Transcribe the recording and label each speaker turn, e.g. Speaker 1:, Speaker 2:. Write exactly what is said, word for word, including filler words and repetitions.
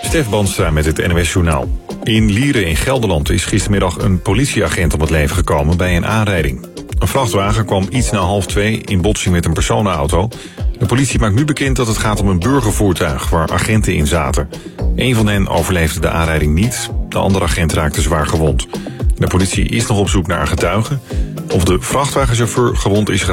Speaker 1: Stef Bandstra met het N O S Journaal. In Lieren in Gelderland is gistermiddag een politieagent om het leven gekomen bij een aanrijding. Een vrachtwagen kwam iets na half twee in botsing met een personenauto. De politie maakt nu bekend dat het gaat om een burgervoertuig waar agenten in zaten. Een van hen overleefde de aanrijding niet. De andere agent raakte zwaar gewond. De politie is nog op zoek naar een getuige. Of de vrachtwagenchauffeur gewond is geraakt